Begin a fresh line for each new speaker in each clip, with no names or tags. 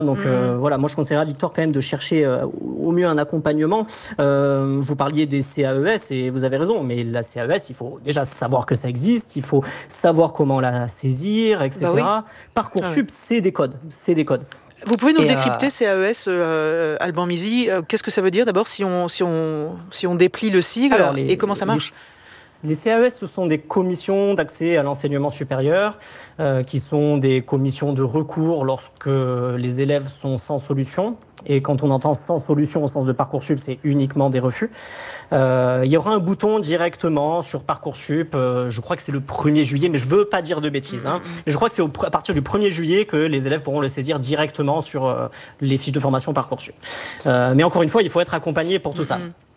Donc voilà, moi je conseillerais à Victor quand même de chercher au mieux un accompagnement. Vous parliez des CAES et vous avez raison, mais la CAES, il faut déjà savoir que ça existe, il faut savoir comment la saisir,
Bah oui.
etc. Parcoursup, c'est des codes, c'est des codes.
Vous pouvez nous
Et
décrypter CAES, Alban Mizy, qu'est-ce que ça veut dire d'abord si on déplie le sigle
alors
et comment ça marche?
les CAES, ce sont des commissions d'accès à l'enseignement supérieur, qui sont des commissions de recours lorsque les élèves sont sans solution. Et quand on entend sans solution au sens de Parcoursup, c'est uniquement des refus. Il y aura un bouton directement sur Parcoursup, je crois que c'est le 1er juillet, mais je veux pas dire de bêtises. Mais je crois que c'est à partir du 1er juillet que les élèves pourront le saisir directement sur les fiches de formation Parcoursup. Mais encore une fois, il faut être accompagné pour tout ça.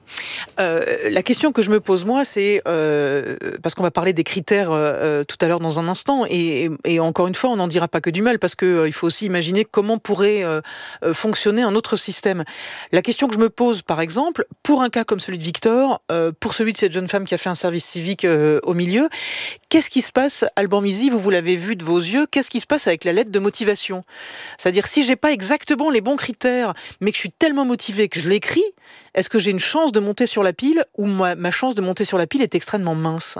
La question que je me pose moi, c'est parce qu'on va parler des critères tout à l'heure dans un instant, et encore une fois, on n'en dira pas que du mal, parce que il faut aussi imaginer comment pourrait fonctionner un autre système. La question que je me pose, par exemple, pour un cas comme celui de Victor, pour celui de cette jeune femme qui a fait un service civique au milieu, qu'est-ce qui se passe, Alban Mizy, vous l'avez vu de vos yeux, qu'est-ce qui se passe avec la lettre de motivation? C'est-à-dire, si j'ai pas exactement les bons critères, mais que je suis tellement motivé que je l'écris, est-ce que j'ai une chance de monter sur la pile, ou ma chance de monter sur la pile est extrêmement mince?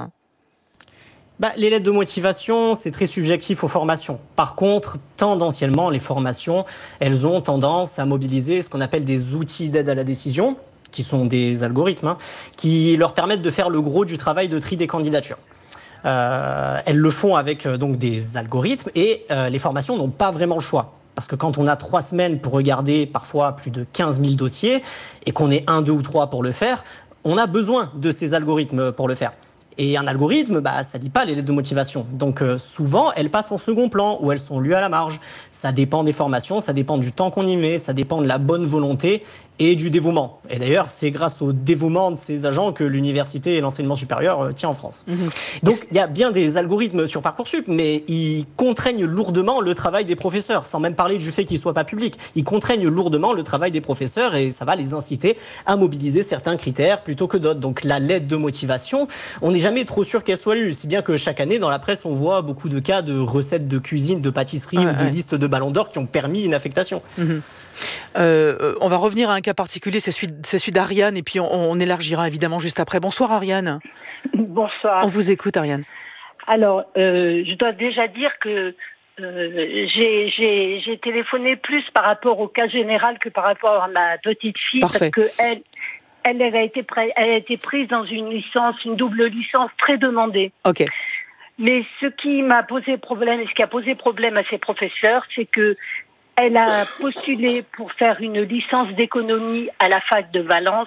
Les lettres de motivation, c'est très subjectif aux formations. Par contre, tendanciellement, les formations, elles ont tendance à mobiliser ce qu'on appelle des outils d'aide à la décision, qui sont des algorithmes, qui leur permettent de faire le gros du travail de tri des candidatures. Elles le font avec donc des algorithmes, et les formations n'ont pas vraiment le choix. Parce que quand on a 3 semaines pour regarder parfois plus de 15 000 dossiers, et qu'on est 1, 2 ou 3 pour le faire, on a besoin de ces algorithmes pour le faire. Et un algorithme, ça lit pas les lettres de motivation. Donc souvent, elles passent en second plan, ou elles sont lues à la marge. Ça dépend des formations, ça dépend du temps qu'on y met, ça dépend de la bonne volonté et du dévouement. Et d'ailleurs, c'est grâce au dévouement de ces agents que l'université et l'enseignement supérieur tient en France. Donc il y a bien des algorithmes sur Parcoursup, mais ils contraignent lourdement le travail des professeurs, sans même parler du fait qu'ils ne soient pas publics. Ils contraignent lourdement le travail des professeurs, et ça va les inciter à mobiliser certains critères plutôt que d'autres. Donc la lettre de motivation, on n'est jamais trop sûr qu'elle soit lue, si bien que chaque année dans la presse on voit beaucoup de cas de recettes de cuisine, de pâtisserie ou de listes de ballons d'or qui ont permis une affectation.
On va revenir à un cas particulier, c'est celui d'Ariane, et puis on élargira évidemment juste après. Bonsoir Ariane.
Bonsoir.
On vous écoute Ariane.
Alors, je dois déjà dire que j'ai téléphoné plus par rapport au cas général que par rapport à ma petite fille.
Parfait.
Parce que elle a été prise dans une double licence très demandée.
Ok.
Mais ce qui m'a posé problème, et ce qui a posé problème à ses professeurs, c'est que elle a postulé pour faire une licence d'économie à la fac de Valence,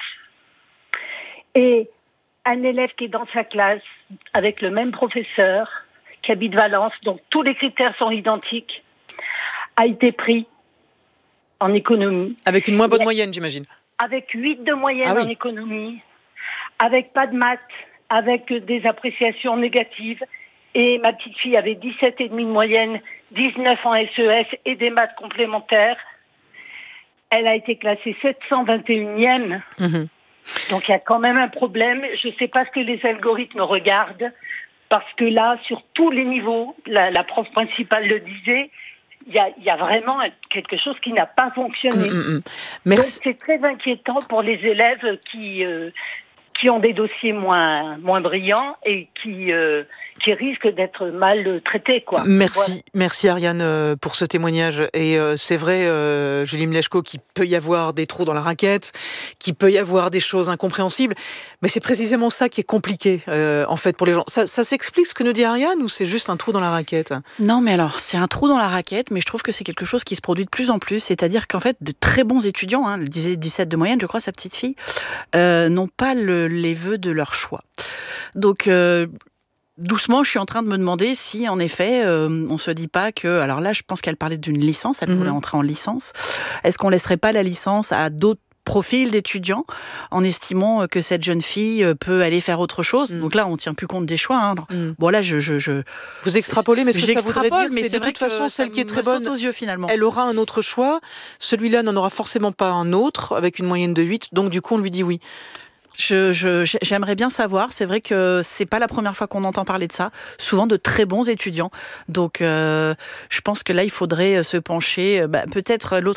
et un élève qui est dans sa classe avec le même professeur qui habite Valence, donc tous les critères sont identiques, a été pris en économie.
Avec une moins bonne moyenne, j'imagine.
Avec 8 de moyenne en économie, avec pas de maths, avec des appréciations négatives. Et ma petite fille avait 17,5 de moyenne, 19 en SES et des maths complémentaires. Elle a été classée 721e. Donc il y a quand même un problème. Je ne sais pas ce que les algorithmes regardent, parce que là, sur tous les niveaux, la prof principale le disait, il y a vraiment quelque chose qui n'a pas fonctionné.
Merci.
Donc c'est très inquiétant pour les élèves qui ont des dossiers moins brillants et qui risquent d'être mal traités, quoi.
Merci Ariane pour ce témoignage. Et c'est vrai, Julie Mleczko, qu'il peut y avoir des trous dans la raquette, qu'il peut y avoir des choses incompréhensibles, mais c'est précisément ça qui est compliqué, en fait, pour les gens. Ça s'explique ce que nous dit Ariane, ou c'est juste un trou dans la raquette?
Non, mais alors, c'est un trou dans la raquette, mais je trouve que c'est quelque chose qui se produit de plus en plus, c'est-à-dire qu'en fait, de très bons étudiants, elle disait 17 de moyenne, je crois, sa petite fille, n'ont pas les vœux de leur choix. Donc, doucement, je suis en train de me demander si, en effet, on se dit pas que... Alors là, je pense qu'elle parlait d'une licence, elle voulait entrer en licence. Est-ce qu'on laisserait pas la licence à d'autres profils d'étudiants, en estimant que cette jeune fille peut aller faire autre chose? Donc là, on tient plus compte des choix. Bon, là,
Vous extrapolez, mais ce que ça voudrait dire,
mais
c'est de toute façon, celle qui est très bonne,
aux yeux, finalement.
Elle aura un autre choix. Celui-là n'en aura forcément pas un autre, avec une moyenne de 8, donc du coup, on lui dit oui.
J'aimerais bien savoir. C'est vrai que c'est pas la première fois qu'on entend parler de ça. Souvent de très bons étudiants. Donc, je pense que là, il faudrait se pencher. Peut-être